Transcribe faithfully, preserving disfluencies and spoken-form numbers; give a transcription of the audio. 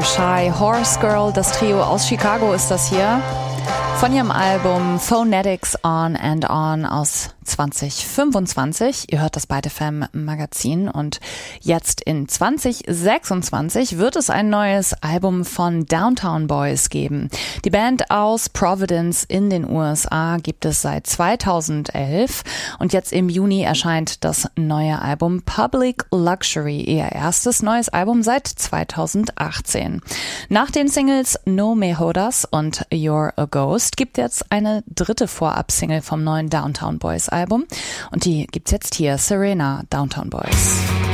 Shy, Horse Girl, das Trio aus Chicago ist das hier. Von ihrem Album Phonetics On and On aus zwanzig fünfundzwanzig. Ihr hört das Byte F M Magazin und jetzt in zwanzig sechsundzwanzig wird es ein neues Album von Downtown Boys geben. Die Band aus Providence in den U S A gibt es seit zweitausendelf und jetzt im Juni erscheint das neue Album Public Luxury, ihr erstes neues Album seit zweitausendachtzehn. Nach den Singles No Me Jodas und You're a Ghost gibt jetzt eine dritte Vorab-Single vom neuen Downtown Boys Album und die gibt's jetzt hier, Serena, Downtown Boys.